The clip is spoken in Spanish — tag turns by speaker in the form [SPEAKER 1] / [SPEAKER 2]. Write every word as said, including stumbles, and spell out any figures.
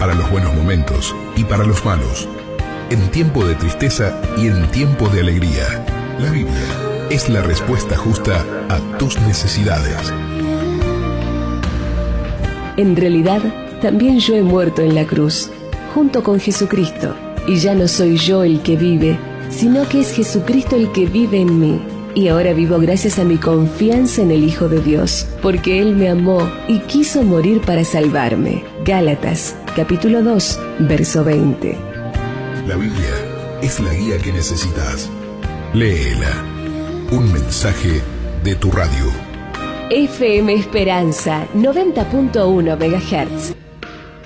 [SPEAKER 1] para los buenos momentos y para los malos, en tiempo de tristeza y en tiempo de alegría. La Biblia es la respuesta justa a tus necesidades.
[SPEAKER 2] En realidad, también yo he muerto en la cruz, junto con Jesucristo, y ya no soy yo el que vive, sino que es Jesucristo el que vive en mí. Y ahora vivo gracias a mi confianza en el Hijo de Dios, porque Él me amó y quiso morir para salvarme. Gálatas, capítulo dos, verso veinte.
[SPEAKER 1] La Biblia es la guía que necesitas. Léela. Un mensaje de tu radio.
[SPEAKER 2] F M Esperanza, noventa punto uno megahertz.